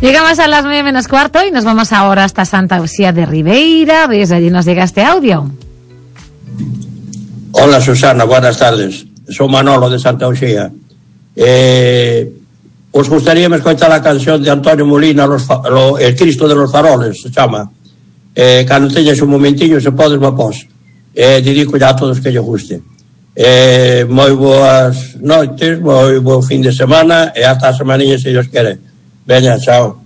Llegamos a las 9:15 y nos vamos ahora hasta Santa Uxía de Ribeira. Desde allí nos llega este audio. Hola Susana, buenas tardes. Soy Manolo de Santa Uxía. Os gustaría me escoitar la canción de Antonio Molina, El Cristo de los Faroles, se chama. Cando teñas un momentinho, se podes, me pos. Dedico ya a todos que lle guste. Moi boas noites, moi bo fin de semana e hasta a semaninha se Dios quere. Veña, chao.